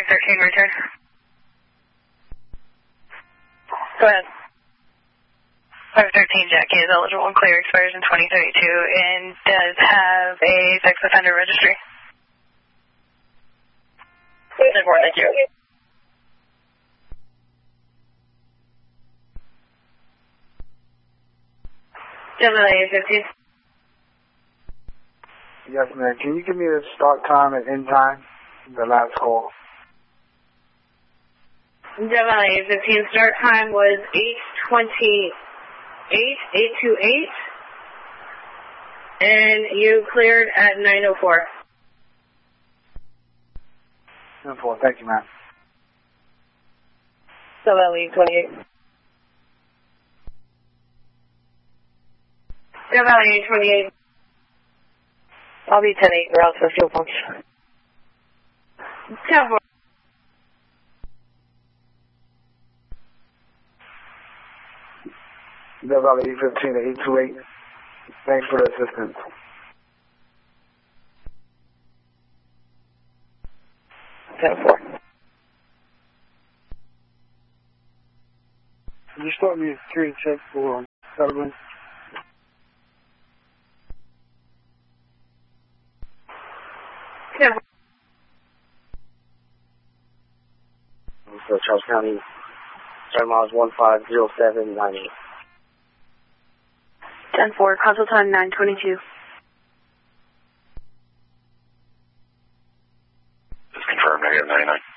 513 return. Go ahead. 513 Jackie is eligible and clear, expires in 2032, and does have a sex offender registry. Thank you. Gemini 15. Yes, ma'am. Can you give me the start time and end time? The last call. Gemini 15 start time was 8:28, and you cleared at 9:04. 9:04. Thank you, ma'am. Gemini 28. Gemini 28. I'll be 10-8 route for fuel pumps. 10-4. Death Valley 815 to 828. Thanks for the assistance. Can you start me a security check for settlement? So Charles County, start miles 150798. 10-4, console time 9:22. Just confirm, negative 99.